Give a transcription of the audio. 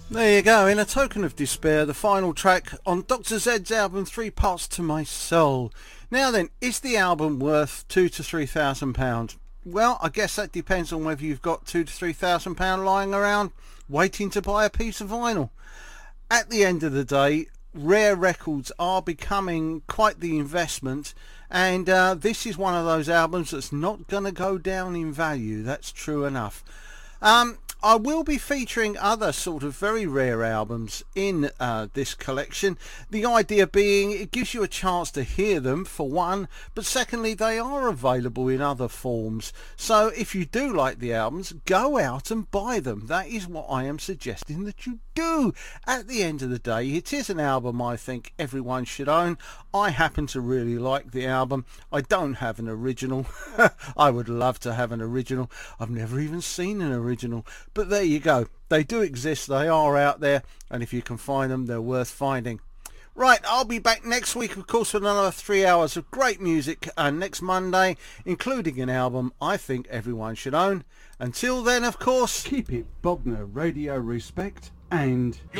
There you go, in a token of despair, the final track on Dr. Zed's album Three Parts to My Soul. Now then, is the album worth £2,000 to £3,000? Well, I guess that depends on whether you've got £2,000 to £3,000 lying around waiting to buy a piece of vinyl. At the end of the day, rare records are becoming quite the investment, and this is one of those albums that's not going to go down in value. That's true enough. I will be featuring other sort of very rare albums in this collection. The idea being it gives you a chance to hear them for one, but secondly they are available in other forms. So if you do like the albums, go out and buy them. That is what I am suggesting that you do. At the end of the day, it is an album I think everyone should own. I happen to really like the album. I don't have an original. I would love to have an original. I've never even seen an original. But there you go. They do exist. They are out there. And if you can find them, they're worth finding. Right, I'll be back next week, of course, with another 3 hours of great music next Monday, including an album I think everyone should own. Until then, of course, keep it Bognor Radio respect and...